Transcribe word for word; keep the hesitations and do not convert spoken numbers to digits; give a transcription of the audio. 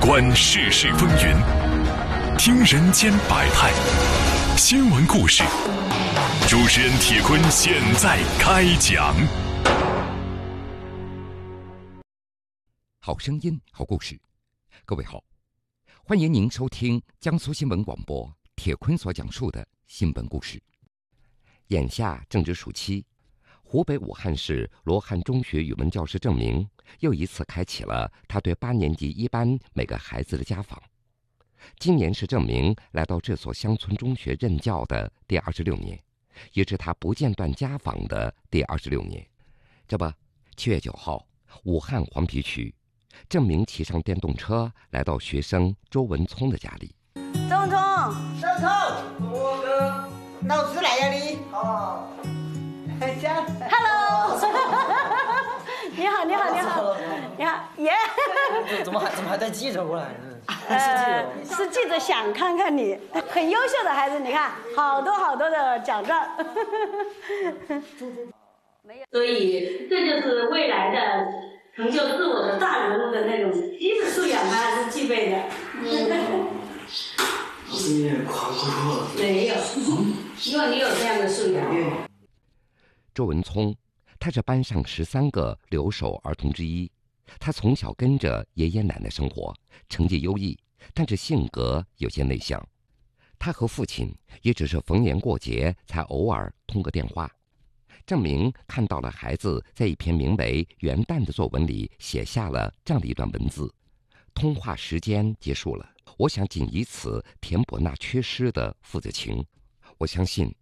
观世事风云，听人间百态，新闻故事。主持人铁坤现在开讲。 好声音，好故事。各位好，欢迎您收听江苏新闻广播铁坤所讲述的新闻故事。眼下正值暑期，湖北武汉市罗汉中学语文教师郑明又一次开启了他对八年级一班每个孩子的家访。今年是郑明来到这所乡村中学任教的第二十六年，也是他不间断家访的第二十六年。这不，七月九号，武汉黄陂区，郑明骑上电动车来到学生周文聪的家里。 聪聪， 上头，我哥，老师来呀你。好。 Hello， 你好，你好，你好，你好，耶！ 怎么还怎么还带记者过来呢？ 呃，是记者想看看你，很优秀的孩子，你看好多好多的奖状。 所以这就是未来的成就自我的大人物的那种基本素养，他是具备的。 嗯，你也夸过了。 没有，因为你有这样的素养。 周文聪，他是班上十三个留守儿童之一。他从小跟着爷爷奶奶生活，成绩优异，但是性格有些内向。他和父亲也只是逢年过节才偶尔通个电话。郑明看到了孩子在一篇名为《元旦》的作文里写下了这样的一段文字：通话时间结束了，我想仅以此填补那缺失的父子情。我相信